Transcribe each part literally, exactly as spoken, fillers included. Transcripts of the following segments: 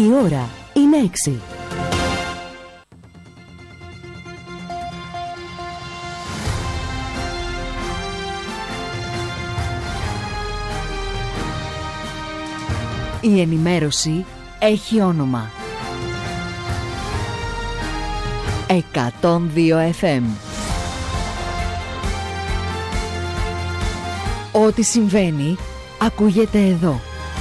Η ώρα είναι έξι. Η ενημέρωση έχει όνομα. εκατόν δύο εφ εμ. Ό,τι συμβαίνει ακούγεται εδώ.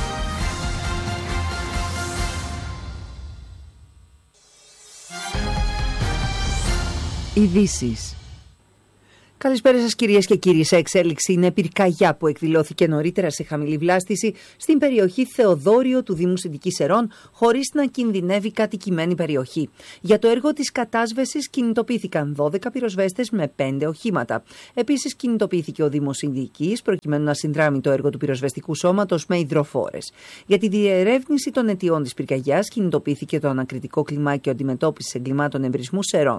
Ειδήσεις. Καλησπέρα σας κυρίες και κύριοι. Σε εξέλιξη είναι πυρκαγιά που εκδηλώθηκε νωρίτερα σε χαμηλή βλάστηση στην περιοχή Θεοδόριο του Δήμου Συντικής Σερών, χωρίς να κινδυνεύει κατοικημένη περιοχή. Για το έργο της κατάσβεσης κινητοποιήθηκαν δώδεκα πυροσβέστες με πέντε οχήματα. Επίσης κινητοποιήθηκε ο Δήμος Συντικής προκειμένου να συνδράμει το έργο του πυροσβεστικού σώματος με υδροφόρες. Για τη διερεύνηση των αιτιών της πυρκαγιάς κινητοποιήθηκε το ανακριτικό κλιμάκιο αντιμετώπισης εγκλημάτων εμπρισμού Σερών.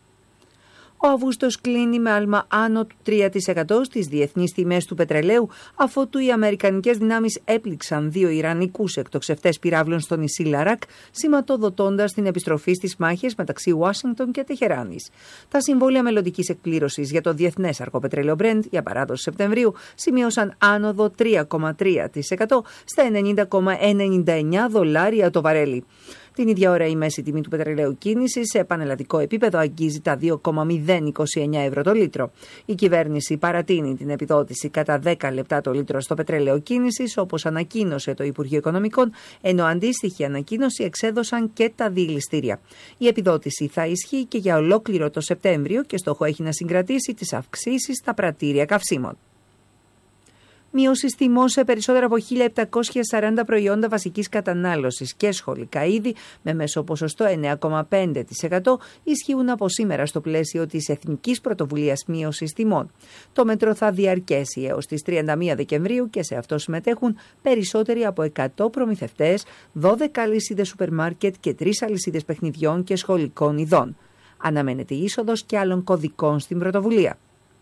Ο Αύγουστος κλείνει με άλμα άνω του τρία τοις εκατό στις διεθνείς τιμές του πετρελαίου, αφότου οι αμερικανικές δυνάμεις έπληξαν δύο ιρανικούς εκτοξευτές πυράβλων στο νησί Λαράκ, σηματοδοτώντας την επιστροφή στις μάχες μεταξύ Ουάσιγκτον και Τεχεράνης. Τα συμβόλαια μελλοντικής εκπλήρωσης για το διεθνές αργοπετρέλαιο Brent για παράδοση Σεπτεμβρίου σημείωσαν άνοδο τρία κόμμα τρία τοις εκατό στα ενενήντα κόμμα ενενήντα εννιά δολάρια το βαρέλι. Την ίδια ώρα η μέση τιμή του πετρελαίου κίνησης σε πανελλαδικό επίπεδο αγγίζει τα δύο κόμμα μηδέν είκοσι εννιά ευρώ το λίτρο. Η κυβέρνηση παρατείνει την επιδότηση κατά δέκα λεπτά το λίτρο στο πετρέλαιο κίνησης, όπως ανακοίνωσε το Υπουργείο Οικονομικών, ενώ αντίστοιχη ανακοίνωση εξέδωσαν και τα διηληστήρια. Η επιδότηση θα ισχύει και για ολόκληρο το Σεπτέμβριο και στόχο έχει να συγκρατήσει τις αυξήσεις στα πρατήρια καυσίμων. Μείωση τιμών σε περισσότερα από χίλια επτακόσια σαράντα προϊόντα βασικής κατανάλωσης και σχολικά είδη με μέσο ποσοστό εννέα κόμμα πέντε τοις εκατό ισχύουν από σήμερα στο πλαίσιο της Εθνικής Πρωτοβουλίας Μείωσης Τιμών. Το μέτρο θα διαρκέσει έως τις τριάντα μία Δεκεμβρίου και σε αυτό συμμετέχουν περισσότεροι από εκατό προμηθευτές, δώδεκα αλυσίδες σούπερ μάρκετ και τρεις αλυσίδες παιχνιδιών και σχολικών ειδών. Αναμένεται η είσοδος και άλλων κωδικών στην πρωτοβουλία.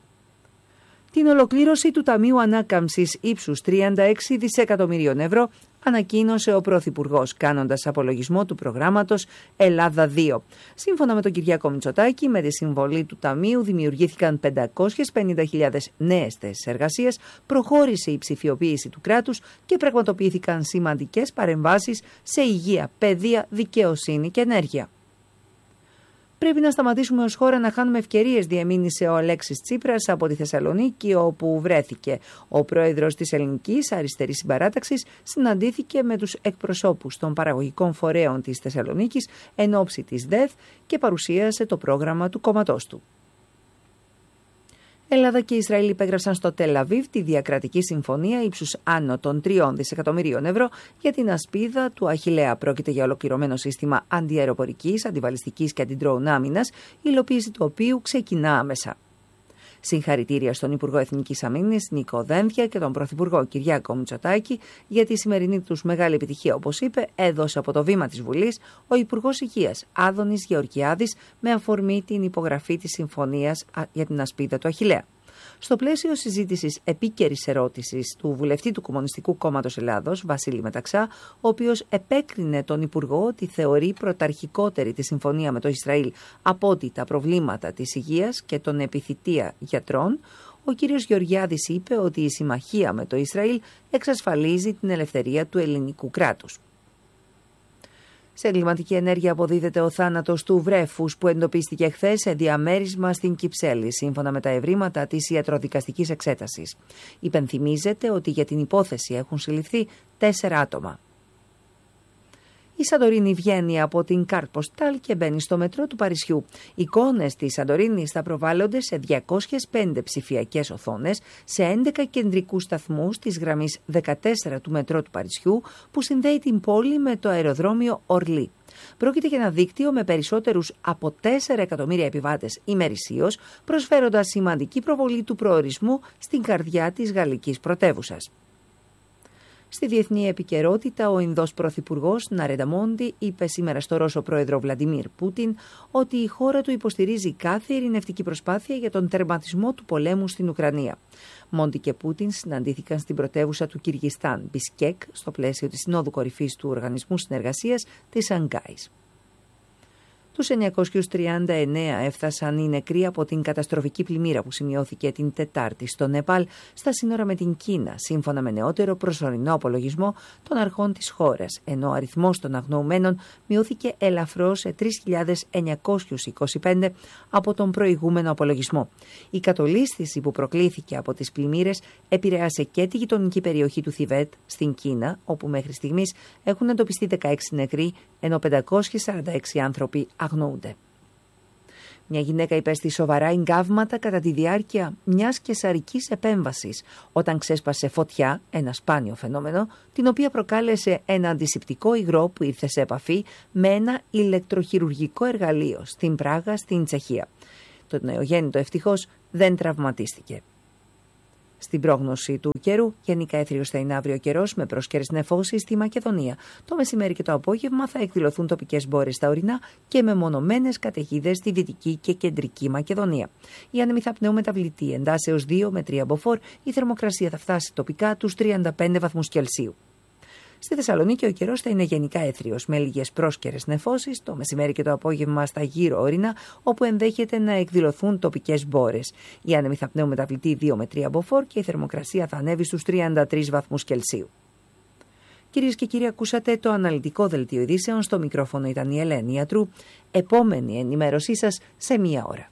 Την ολοκλήρωση του Ταμείου Ανάκαμψης ύψους τριάντα έξι δισεκατομμυρίων ευρώ ανακοίνωσε ο Πρωθυπουργός, κάνοντας απολογισμό του προγράμματος Ελλάδα δύο. Σύμφωνα με τον Κυριάκο Μητσοτάκη, με τη συμβολή του Ταμείου δημιουργήθηκαν πεντακόσιες πενήντα χιλιάδες νέες θέσεις εργασίας, προχώρησε η ψηφιοποίηση του κράτους και πραγματοποιήθηκαν σημαντικές παρεμβάσεις σε υγεία, παιδεία, δικαιοσύνη και ενέργεια. Πρέπει να σταματήσουμε ως χώρα να χάνουμε ευκαιρίες, διεμήνυσε ο Αλέξης Τσίπρας από τη Θεσσαλονίκη, όπου βρέθηκε. Ο πρόεδρος της Ελληνικής Αριστερής Συμπαράταξης συναντήθηκε με τους εκπροσώπους των παραγωγικών φορέων της Θεσσαλονίκης εν ώψη της ΔΕΘ και παρουσίασε το πρόγραμμα του κόμματός του. Ελλάδα και Ισραήλ υπέγραψαν στο Τελ Αβίβ τη διακρατική συμφωνία ύψους άνω των τριών δισεκατομμυρίων ευρώ για την ασπίδα του Αχιλλέα. Πρόκειται για ολοκληρωμένο σύστημα αντιαεροπορικής, αντιβαλιστικής και αντιντρόουν άμυνας, η υλοποίηση του οποίου ξεκινά άμεσα. Συγχαρητήρια στον Υπουργό Εθνικής Αμήνης Νίκο Δένδια και τον Πρωθυπουργό Κυριάκο Μητσοτάκη για τη σημερινή τους μεγάλη επιτυχία, όπως είπε, έδωσε από το βήμα της Βουλής ο Υπουργός Υγείας Άδωνης Γεωργιάδης με αφορμή την υπογραφή της συμφωνίας για την ασπίδα του Αχιλλέα. Στο πλαίσιο συζήτησης επίκαιρης ερώτησης του βουλευτή του Κομμουνιστικού Κόμματος Ελλάδος, Βασίλη Μεταξά, ο οποίος επέκρινε τον Υπουργό ότι θεωρεί πρωταρχικότερη τη συμφωνία με το Ισραήλ από ότι τα προβλήματα της υγείας και τον επιθυτία γιατρών, ο κύριος Γεωργιάδης είπε ότι η συμμαχία με το Ισραήλ εξασφαλίζει την ελευθερία του ελληνικού κράτους. Σε εγκληματική ενέργεια αποδίδεται ο θάνατος του βρέφους που εντοπίστηκε χθες σε διαμέρισμα στην Κυψέλη, σύμφωνα με τα ευρήματα της ιατροδικαστικής εξέτασης. Υπενθυμίζεται ότι για την υπόθεση έχουν συλληφθεί τέσσερα άτομα. Η Σαντορίνη βγαίνει από την Κάρτ Ποστάλ και μπαίνει στο μετρό του Παρισιού. Εικόνες της Σαντορίνης θα προβάλλονται σε διακόσιες πέντε ψηφιακές οθόνες σε έντεκα κεντρικούς σταθμούς της γραμμής δεκατέσσερα του μετρό του Παρισιού που συνδέει την πόλη με το αεροδρόμιο Ορλί. Πρόκειται για ένα δίκτυο με περισσότερους από τέσσερα εκατομμύρια επιβάτες ημερησίως, προσφέροντας σημαντική προβολή του προορισμού στην καρδιά της γαλλικής πρωτεύουσας. Στη διεθνή επικαιρότητα, ο Ινδός Πρωθυπουργός Ναρέντα Μόντι είπε σήμερα στο Ρώσο πρόεδρο Βλαντιμίρ Πούτιν ότι η χώρα του υποστηρίζει κάθε ειρηνευτική προσπάθεια για τον τερματισμό του πολέμου στην Ουκρανία. Μόντι και Πούτιν συναντήθηκαν στην πρωτεύουσα του Κυργιστάν, Μπισκέκ, στο πλαίσιο της Συνόδου Κορυφής του Οργανισμού Συνεργασίας της Σανγκάης. Τους εννιακόσιους τριάντα εννέα έφτασαν οι νεκροί από την καταστροφική πλημμύρα που σημειώθηκε την Τετάρτη στο Νεπάλ στα σύνορα με την Κίνα, σύμφωνα με νεότερο προσωρινό απολογισμό των αρχών της χώρας, ενώ ο αριθμός των αγνοουμένων μειώθηκε ελαφρώς σε τρεις χιλιάδες εννιακόσιους είκοσι πέντε από τον προηγούμενο απολογισμό. Η κατολίσθηση που προκλήθηκε από τις πλημμύρες επηρέασε και τη γειτονική περιοχή του Θιβέτ στην Κίνα, όπου μέχρι στιγμής έχουν εντοπιστεί δεκαέξι νεκροί, ενώ πεντακόσιοι σαράντα έξι άνθρωποι αγνοούνται. Μια γυναίκα υπέστη σοβαρά εγκάβματα κατά τη διάρκεια μιας καισαρικής επέμβασης, όταν ξέσπασε φωτιά, ένα σπάνιο φαινόμενο, την οποία προκάλεσε ένα αντισηπτικό υγρό που ήρθε σε επαφή με ένα ηλεκτροχειρουργικό εργαλείο στην Πράγα, στην Τσεχία. Το νεογέννητο ευτυχώς δεν τραυματίστηκε. Στην πρόγνωση του καιρού, γενικά έθριος θα είναι αύριο καιρός με πρόσκαιρες νεφώσεις στη Μακεδονία. Το μεσημέρι και το απόγευμα θα εκδηλωθούν τοπικές μπόρες στα ορεινά και μεμονωμένες καταιγίδες στη δυτική και κεντρική Μακεδονία. Οι άνεμοι θα πνέουν μεταβλητή εντάσεως δύο με τρία μποφόρ, η θερμοκρασία θα φτάσει τοπικά τους τριάντα πέντε βαθμούς Κελσίου. Στη Θεσσαλονίκη ο καιρός θα είναι γενικά έθριος με λίγες πρόσκαιρες νεφώσεις, το μεσημέρι και το απόγευμα στα γύρω όρεινα, όπου ενδέχεται να εκδηλωθούν τοπικές μπόρες. Οι άνεμοι θα πνέουν μεταβλητή δύο με τρία μποφόρ και η θερμοκρασία θα ανέβει στους τριάντα τρεις βαθμούς Κελσίου. Κυρίες και κύριοι, ακούσατε το αναλυτικό δελτίο ειδήσεων. Στο μικρόφωνο ήταν η Ελένη Ιατρού. Επόμενη ενημέρωσή σας σε μία ώρα.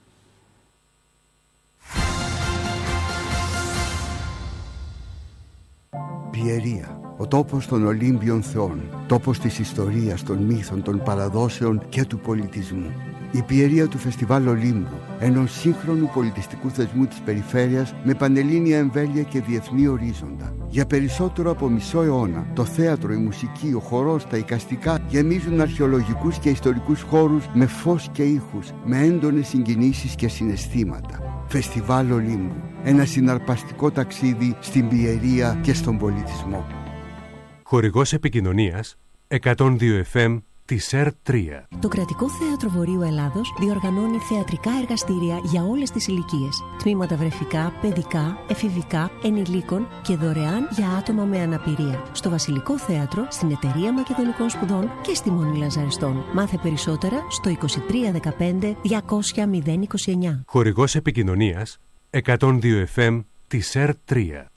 Πιερία. Ο τόπος των Ολύμπιων θεών, τόπος της ιστορίας, των μύθων, των παραδόσεων και του πολιτισμού. Η Πιερία του Φεστιβάλ Ολύμπου, ενός σύγχρονου πολιτιστικού θεσμού της περιφέρειας με πανελλήνια εμβέλεια και διεθνή ορίζοντα. Για περισσότερο από μισό αιώνα, το θέατρο, η μουσική, ο χορός, τα εικαστικά γεμίζουν αρχαιολογικούς και ιστορικούς χώρους με φως και ήχους, με έντονες συγκινήσεις και συναισθήματα. Φεστιβάλ Ολύμπου, ένα συναρπαστικό ταξίδι στην Πιερία και στον πολιτισμό. Χορηγός επικοινωνίας εκατόν δύο εφ εμ της ΕΡ τρία. Το Κρατικό Θέατρο Βορείου Ελλάδος διοργανώνει θεατρικά εργαστήρια για όλες τις ηλικίες. Τμήματα βρεφικά, παιδικά, εφηβικά, ενηλίκων και δωρεάν για άτομα με αναπηρία. Στο Βασιλικό Θέατρο, στην Εταιρεία Μακεδονικών Σπουδών και στη Μονή Λαζαριστών. Μάθε περισσότερα στο είκοσι τρία δεκαπέντε διακόσια μηδέν είκοσι εννιά. Χορηγός επικοινωνίας εκατόν δύο εφ εμ της ΕΡ τρία.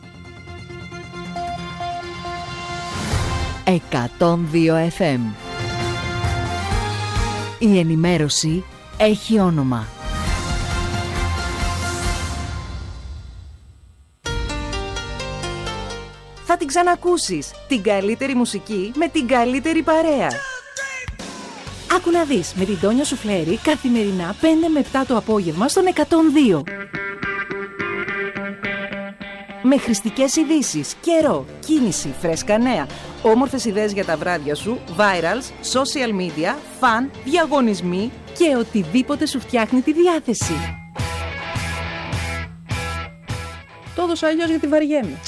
εκατόν δύο εφ εμ. Η ενημέρωση έχει όνομα. Θα την ξανακούσεις. Την καλύτερη μουσική με την καλύτερη παρέα. Άκου να δεις με την Τόνια Σουφλέρη καθημερινά πέντε με επτά το απόγευμα στον εκατόν δύο. Με χρηστικές ειδήσεις, καιρό, κίνηση, φρέσκα νέα, όμορφες ιδέες για τα βράδια σου, virals, social media, φαν, διαγωνισμοί και οτιδήποτε σου φτιάχνει τη διάθεση. Το έδωσα αλλιώς γιατί βαριέμαι.